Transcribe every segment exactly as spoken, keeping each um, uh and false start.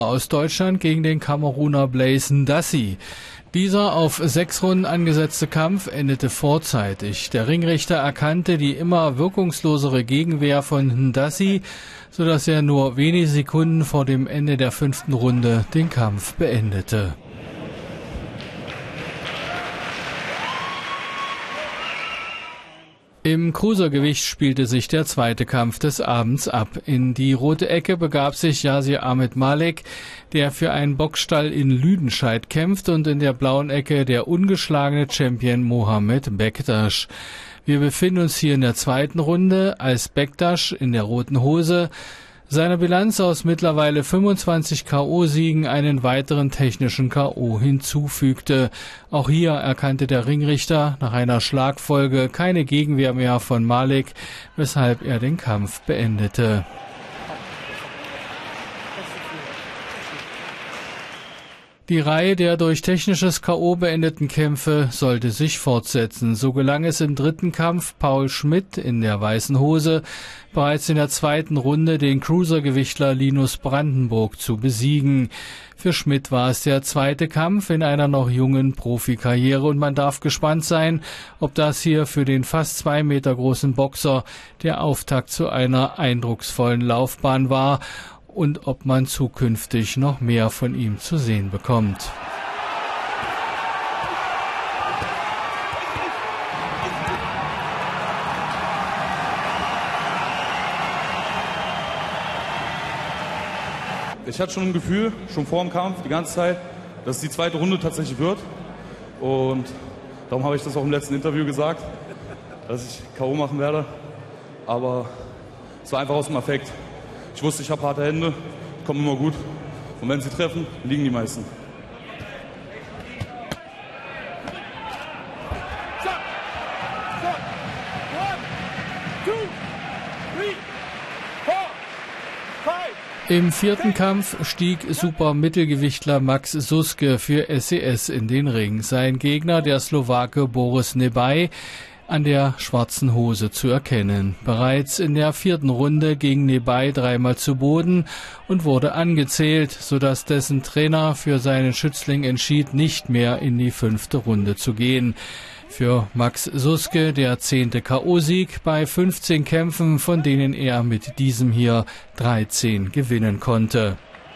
Aus Deutschland gegen den Kameruner Blaise Ndassi. Dieser auf sechs Runden angesetzte Kampf endete vorzeitig. Der Ringrichter erkannte die immer wirkungslosere Gegenwehr von Ndassi, sodass er nur wenige Sekunden vor dem Ende der fünften Runde den Kampf beendete. Im Cruisergewicht spielte sich der zweite Kampf des Abends ab. In die rote Ecke begab sich Yasir Ahmed Malik, der für einen Boxstall in Lüdenscheid kämpft, und in der blauen Ecke der ungeschlagene Champion Mohamed Bektaş. Wir befinden uns hier in der zweiten Runde, als Bektaş in der roten Hose seiner Bilanz aus mittlerweile fünfundzwanzig K O-Siegen einen weiteren technischen K O hinzufügte. Auch hier erkannte der Ringrichter nach einer Schlagfolge keine Gegenwehr mehr von Malik, weshalb er den Kampf beendete. Die Reihe der durch technisches K O beendeten Kämpfe sollte sich fortsetzen. So gelang es im dritten Kampf Paul Schmidt in der weißen Hose bereits in der zweiten Runde den Cruisergewichtler Linus Brandenburg zu besiegen. Für Schmidt war es der zweite Kampf in einer noch jungen Profikarriere und man darf gespannt sein, ob das hier für den fast zwei Meter großen Boxer der Auftakt zu einer eindrucksvollen Laufbahn war und ob man zukünftig noch mehr von ihm zu sehen bekommt. Ich hatte schon ein Gefühl, schon vor dem Kampf, die ganze Zeit, dass es die zweite Runde tatsächlich wird. Und darum habe ich das auch im letzten Interview gesagt, dass ich K O machen werde. Aber es war einfach aus dem Affekt. Ich wusste, ich habe harte Hände, kommen immer gut. Und wenn sie treffen, liegen die meisten. Im vierten Kampf stieg Supermittelgewichtler Max Suske für S E S in den Ring. Sein Gegner, der Slowake Boris Nebaj, an der schwarzen Hose zu erkennen. Bereits in der vierten Runde ging Nebaj dreimal zu Boden und wurde angezählt, sodass dessen Trainer für seinen Schützling entschied, nicht mehr in die fünfte Runde zu gehen. Für Max Suske der zehnte K O-Sieg bei fünfzehn Kämpfen, von denen er mit diesem hier dreizehn gewinnen konnte.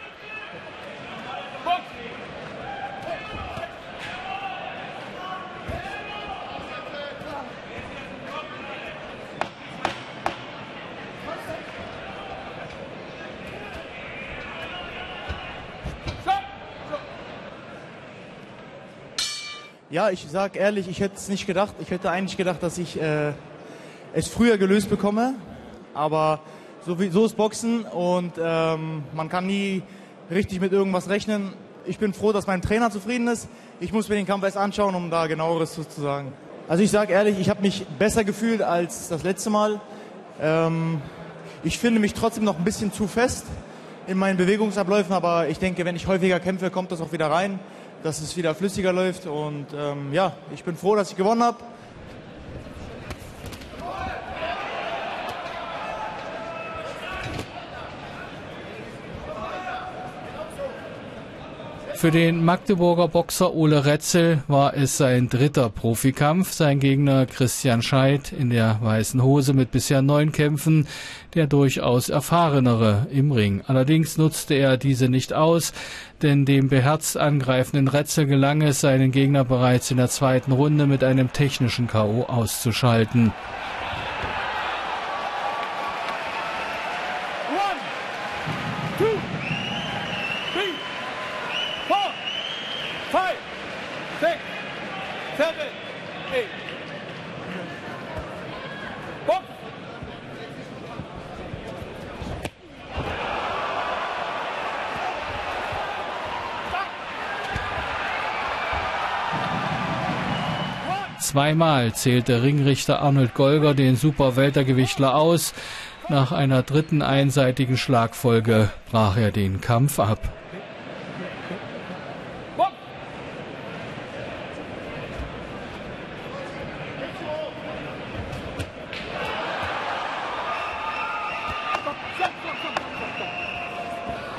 Ja, ich sag ehrlich, ich hätte es nicht gedacht. Ich hätte eigentlich gedacht, dass ich äh, es früher gelöst bekomme. Aber so, wie, so ist Boxen und ähm, man kann nie richtig mit irgendwas rechnen. Ich bin froh, dass mein Trainer zufrieden ist. Ich muss mir den Kampf erst anschauen, um da genaueres zu sagen. Also ich sage ehrlich, ich habe mich besser gefühlt als das letzte Mal. Ähm, ich finde mich trotzdem noch ein bisschen zu fest in meinen Bewegungsabläufen, aber ich denke, wenn ich häufiger kämpfe, kommt das auch wieder rein, dass es wieder flüssiger läuft. Und ähm, ja, ich bin froh, dass ich gewonnen habe. Für den Magdeburger Boxer Ole Retzel war es sein dritter Profikampf. Sein Gegner Christian Scheidt in der weißen Hose mit bisher neun Kämpfen, der durchaus erfahrenere im Ring. Allerdings nutzte er diese nicht aus, denn dem beherzt angreifenden Retzel gelang es, seinen Gegner bereits in der zweiten Runde mit einem technischen K O auszuschalten. Zweimal zählte Ringrichter Arnold Golger den Superweltergewichtler aus. Nach einer dritten einseitigen Schlagfolge brach er den Kampf ab.